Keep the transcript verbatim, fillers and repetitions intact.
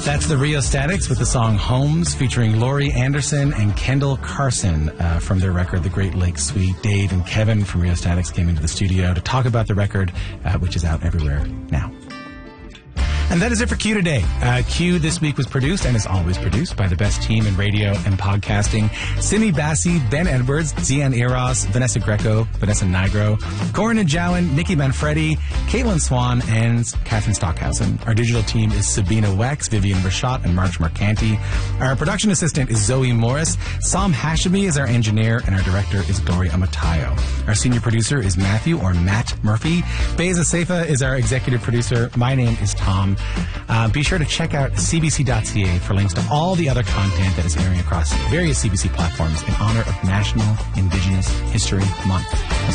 That's the Rheostatics with the song Homes, featuring Laurie Anderson and Kendall Carson uh, from their record, The Great Lakes Suite. Dave and Kevin from Rheostatics came into the studio to talk about the record, uh, which is out everywhere now. And that is it for Q today. Uh, Q this week was produced and is always produced by the best team in radio and podcasting. Simi Bassi, Ben Edwards, Zian Eros, Vanessa Greco, Vanessa Nigro, Corin Najawan, Nikki Manfredi, Caitlin Swan, and Catherine Stockhausen. Our digital team is Sabina Wex, Vivian Rashat, and March Marcanti. Our production assistant is Zoe Morris. Sam Hashemi is our engineer, and our director is Dory Amatayo. Our senior producer is Matthew, or Matt Murphy. Beza Seifa is our executive producer. My name is Tom. Uh, be sure to check out c b c dot c a for links to all the other content that is airing across various C B C platforms in honor of National Indigenous History Month.